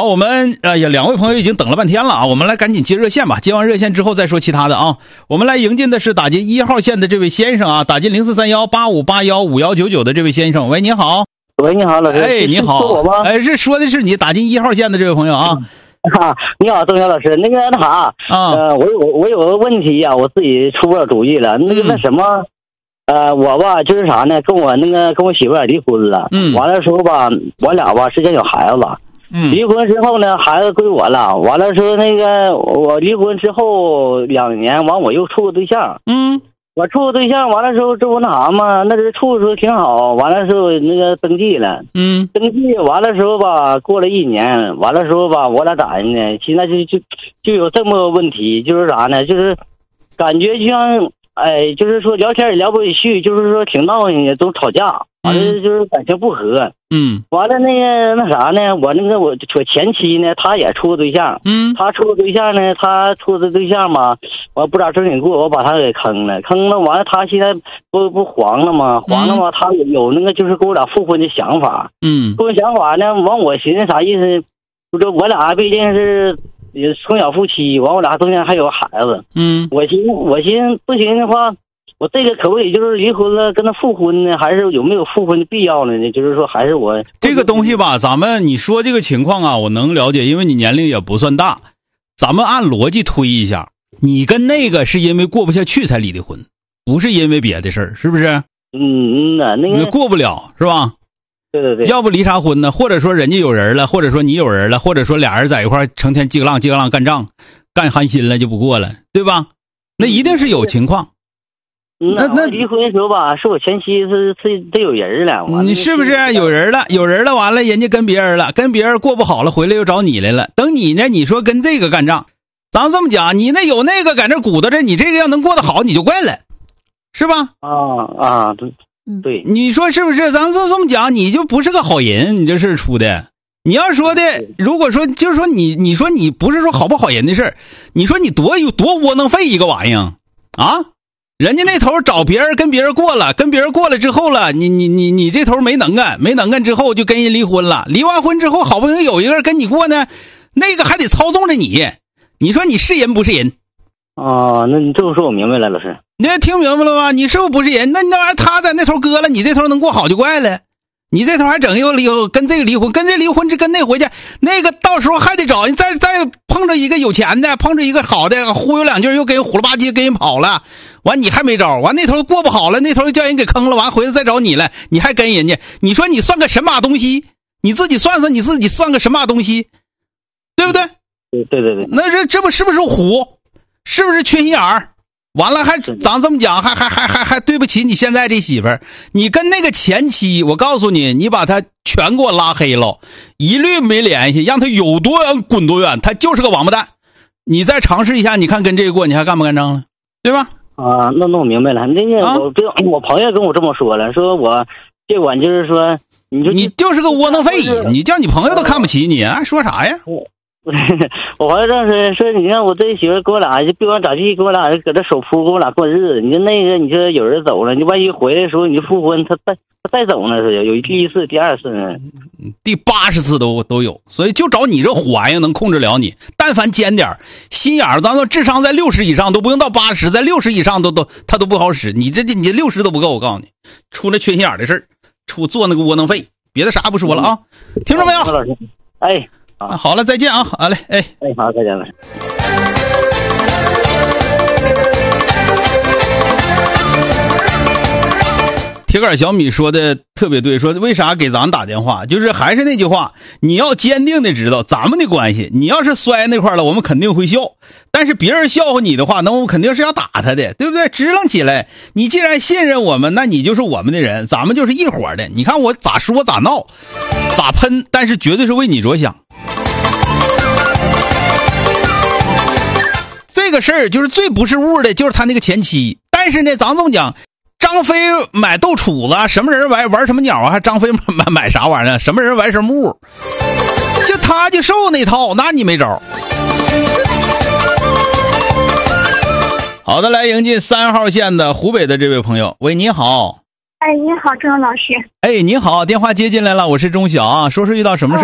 好，我们两位朋友已经等了半天了啊，我们来赶紧接热线吧。接完热线之后再说其他的啊。我们来迎进的是打进1号线的这位先生啊，打进043185815199的这位先生。喂，你好。 喂，你好，老师。 哎，你好。 是我吗？ 哎，是说的是你打进1号线的这位朋友啊。 你好，钟晓老师。那啥我有个问题呀，我自己出不了主意了。那什么。我吧就是啥呢，跟我媳妇儿离婚了。完了说吧，我俩吧之前有孩子。离婚之后呢，孩子归我了。完了说我离婚之后2年，完我又处个对象。我处个对象，完了之后这不啥嘛，那是处的时候挺好。完了之后登记了。登记完了之后吧，过了1年，完了之后吧，我俩咋的呢？现在就有这么个问题，就是啥呢？就是感觉就像。哎，就是说聊天也聊不下去，就是说挺闹心的，都吵架，完了就是感情不和。完了那啥呢，我前妻呢，她也处个对象。她处个对象呢，她处的对象嘛，我不咋正经过，我把她给坑了。完了，她现在不黄了吗？她有就是跟我俩复婚的想法。复婚想法呢，完我寻思啥意思？就说我俩毕竟是。也从小夫妻，完我俩中间还有孩子。我寻思不行的话，我这个可不可以就是离婚了跟他复婚呢？还是有没有复婚的必要呢？就是说还是我这个东西吧，你说这个情况啊，我能了解，因为你年龄也不算大。咱们按逻辑推一下，你跟那个是因为过不下去才离的婚，不是因为别的事儿，是不是？你过不了是吧？ 对， 要不离啥婚呢？或者说人家有人了，或者说你有人了，或者说俩人在一块成天叽个浪干仗，干寒心了就不过了，对吧？那一定是有情况。 那离婚的时候吧，是我前妻是得有人了。 你是不是有人了？完了，人家跟别人了，跟别人过不好了，回来又找你来了。等你呢，你说跟这个干仗，咱们这么讲，你那有那个在那鼓捣着，你这个要能过得好，你就怪了，是吧？ 对， 你说是不是？咱这么讲，你就不是个好人，你这事出的。你要说的，如果说就是说你说你不是说好不好人的事，你说你多窝囊废一个玩意儿啊！人家那头找别人跟别人过了之后了，你这头没能干之后就跟人离婚了。离完婚之后，好不容易有一个人跟你过呢，那个还得操纵着你。你说你是人不是人？ 那你这么说我明白了，老师。 你听明白了吗？你是不是人？那玩意儿他在那头割了，你这头能过好就怪了。你这头还整又跟这个离婚，跟这离婚跟那回去，那个到时候还得找你再碰着一个有钱的，碰着一个好的，忽悠2句又给人虎了吧唧跟人跑了，完你还没招，完那头过不好了，那头叫人给坑了，完回来再找你了，你还跟人家，你说你算个神马东西？你自己算算你自己算个神马东西，对不对？ 对。 那这不是不是虎？是不是缺心眼儿？完了咱这么讲，还对不起你现在这媳妇儿。你跟那个前妻，我告诉你，你把他全给我拉黑了，一律没联系，让他有多远滚多远，他就是个王八蛋。你再尝试一下，你看跟这个过，你还干不干仗了？对吧？ 那我明白了。我朋友跟我这么说了，说我这管就是说， 你就是个窝囊废，你叫你朋友都看不起你，说啥呀？ 我朋友这是说，你看我这媳妇跟我俩就别管咋地，跟我俩搁这手扑，跟我俩过日子。你说你说有人走了，你万一回来的时候你就复婚，他再走呢，是有第1次、第2次呢， 第80次都有。所以就找你这虎玩意能控制了你。但凡尖点心眼儿，咱说智商在60以上都不用到80，在60以上他都不好使。你60都不够，我告诉你，出那缺心眼儿的事儿，做那个窝囊废，别的啥不说了啊，听着没有？ 老师，哎。 好了，再见啊！好嘞， 好，再见了。 铁杆小米说的特别对，说为啥给咱打电话，就是还是那句话，你要坚定的知道咱们的关系。你要是摔那块了，我们肯定会笑，但是别人笑话你的话，那我们肯定是要打他的，对不对？支棱起来，你既然信任我们，那你就是我们的人，咱们就是一伙的。你看我咋说咋闹咋喷，但是绝对是为你着想。这个事儿就是最不是物的，就是他那个前妻。但是呢，咱这么讲，张飞买豆杵子，什么人玩什么鸟啊？还张飞买啥玩意儿？什么人玩什么物？就他就受那套，那你没招。好的，来迎进3号线的湖北的这位朋友。喂，你好。 哎，你好，钟老师。 哎，你好，电话接进来了，我是钟晓啊。说遇到什么事